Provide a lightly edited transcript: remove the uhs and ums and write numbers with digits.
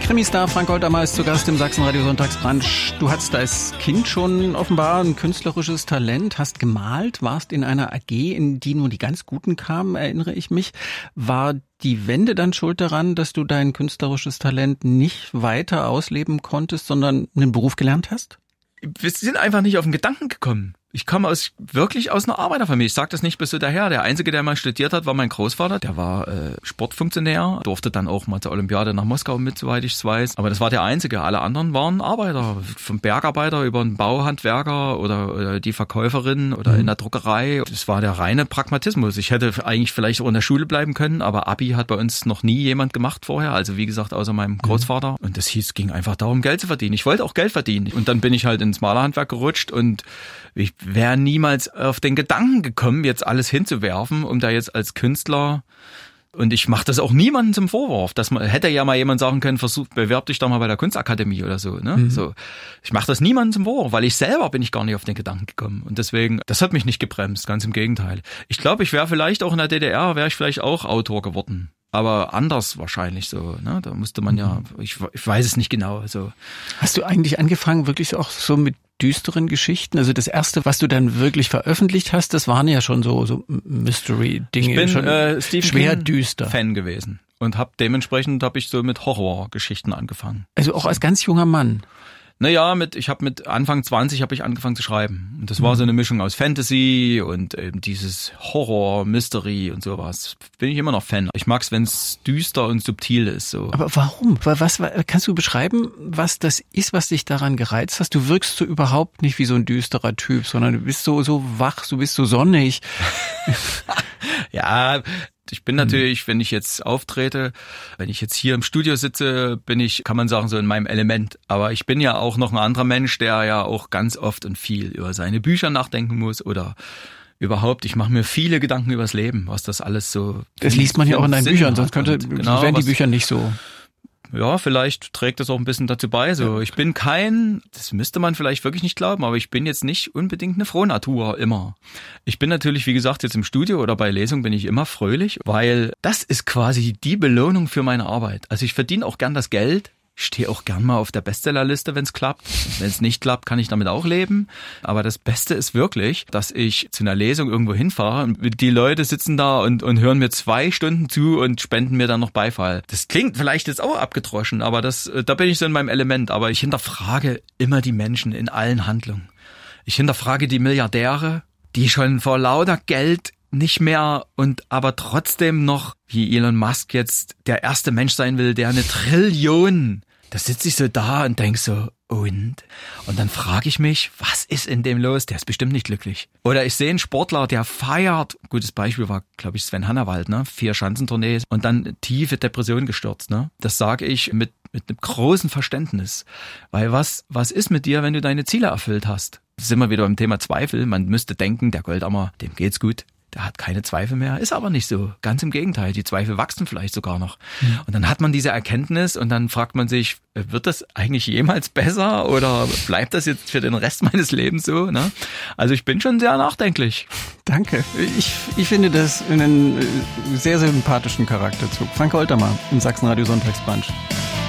Krimistar Frank Oltermeier ist zu Gast im Sachsenradio Sonntagsbrunch. Du hattest als Kind schon offenbar ein künstlerisches Talent, hast gemalt, warst in einer AG, in die nur die ganz Guten kamen, erinnere ich mich. War die Wende dann schuld daran, dass du dein künstlerisches Talent nicht weiter ausleben konntest, sondern einen Beruf gelernt hast? Wir sind einfach nicht auf den Gedanken gekommen. Ich komme wirklich aus einer Arbeiterfamilie. Ich sage das nicht bis so daher. Der Einzige, der mal studiert hat, war mein Großvater. Der war Sportfunktionär, durfte dann auch mal zur Olympiade nach Moskau mit, soweit ich es weiß. Aber das war der Einzige. Alle anderen waren Arbeiter. Vom Bergarbeiter über einen Bauhandwerker oder die Verkäuferin oder in der Druckerei. Das war der reine Pragmatismus. Ich hätte eigentlich vielleicht auch in der Schule bleiben können, aber Abi hat bei uns noch nie jemand gemacht vorher. Also wie gesagt, außer meinem Großvater. Und das ging einfach darum, Geld zu verdienen. Ich wollte auch Geld verdienen. Und dann bin ich halt ins Malerhandwerk gerutscht und ich wäre niemals auf den Gedanken gekommen, jetzt alles hinzuwerfen, um da jetzt als Künstler, und ich mache das auch niemandem zum Vorwurf, dass man hätte ja mal jemand sagen können, bewerb dich doch mal bei der Kunstakademie oder so, ne? So, ich mache das niemandem zum Vorwurf, weil ich selber bin ich gar nicht auf den Gedanken gekommen und deswegen, das hat mich nicht gebremst, ganz im Gegenteil. Ich glaube, ich wäre vielleicht auch in der DDR, wäre ich vielleicht auch Autor geworden. Aber anders wahrscheinlich so, ne? Da musste man ja, ich weiß es nicht genau. Also. Hast du eigentlich angefangen, wirklich auch so mit düsteren Geschichten? Also das erste, was du dann wirklich veröffentlicht hast, das waren ja schon so Mystery-Dinge. Ich bin schon Stephen schwer King düster Fan gewesen und dementsprechend habe ich so mit Horrorgeschichten angefangen. Also auch als ganz junger Mann? Naja, ich habe mit Anfang 20 habe ich angefangen zu schreiben. Und das war so eine Mischung aus Fantasy und eben dieses Horror, Mystery und sowas. Bin ich immer noch Fan. Ich mag's, wenn es düster und subtil ist. So. Aber warum? Was kannst du beschreiben, was das ist, was dich daran gereizt hast? Du wirkst so überhaupt nicht wie so ein düsterer Typ, sondern du bist so wach, du bist so sonnig. Ja, ich bin natürlich, wenn ich jetzt auftrete, wenn ich jetzt hier im Studio sitze, kann man sagen, so in meinem Element. Aber ich bin ja auch noch ein anderer Mensch, der ja auch ganz oft und viel über seine Bücher nachdenken muss oder überhaupt, ich mache mir viele Gedanken über das Leben, was das alles so... Das liest man ja auch in deinen Büchern, sonst wären die Bücher nicht so... Ja, vielleicht trägt das auch ein bisschen dazu bei. So, ich bin das müsste man vielleicht wirklich nicht glauben, aber ich bin jetzt nicht unbedingt eine Frohnatur immer. Ich bin natürlich, wie gesagt, jetzt im Studio oder bei Lesungen bin ich immer fröhlich, weil das ist quasi die Belohnung für meine Arbeit. Also ich verdiene auch gern das Geld. Ich stehe auch gern mal auf der Bestsellerliste, wenn es klappt. Wenn es nicht klappt, kann ich damit auch leben. Aber das Beste ist wirklich, dass ich zu einer Lesung irgendwo hinfahre und die Leute sitzen da und hören mir 2 Stunden zu und spenden mir dann noch Beifall. Das klingt vielleicht jetzt auch abgedroschen, aber da bin ich so in meinem Element. Aber ich hinterfrage immer die Menschen in allen Handlungen. Ich hinterfrage die Milliardäre, die schon vor lauter Geld nicht mehr und aber trotzdem noch, wie Elon Musk jetzt der erste Mensch sein will, der 1 Trillion, da sitze ich so da und denk so, und dann frage ich mich, was ist in dem los? Der ist bestimmt nicht glücklich. Oder ich sehe einen Sportler, der feiert, gutes Beispiel war, glaube ich, Sven Hannawald, ne? 4 Schanzentournees und dann tiefe Depression gestürzt, ne? Das sage ich mit einem großen Verständnis. Weil was ist mit dir, wenn du deine Ziele erfüllt hast? Das sind wir wieder beim Thema Zweifel. Man müsste denken, der Goldammer, dem geht's gut. Der hat keine Zweifel mehr, ist aber nicht so. Ganz im Gegenteil, die Zweifel wachsen vielleicht sogar noch. Und dann hat man diese Erkenntnis und dann fragt man sich, wird das eigentlich jemals besser oder bleibt das jetzt für den Rest meines Lebens so? Ne? Also ich bin schon sehr nachdenklich. Danke. Ich finde das einen sehr, sehr sympathischen Charakterzug. Frank Oltermeier im Sachsenradio Sonntagsbrunch.